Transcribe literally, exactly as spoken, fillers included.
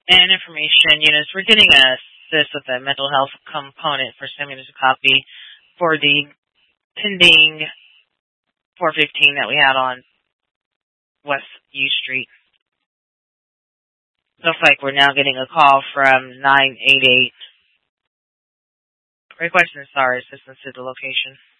and information units. We're getting a assist with the mental health component for sending us a copy for the pending four fifteen that we had on West U Street. Looks like we're now getting a call from nine eight eight requesting S A R assistance to the location.